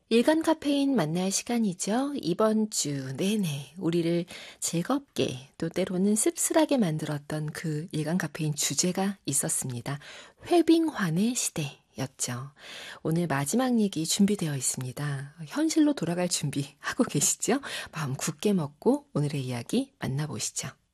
일간 카페인 만날 시간이죠. 이번 주 내내 우리를 즐겁게 또 때로는 씁쓸하게 만들었던 그 일간 카페인 주제가 있었습니다. 회빙환의 시대였죠. 오늘 마지막 얘기 준비되어 있습니다. 현실로 돌아갈 준비하고 계시죠? 마음 굳게 먹고 오늘의 이야기 만나보시죠.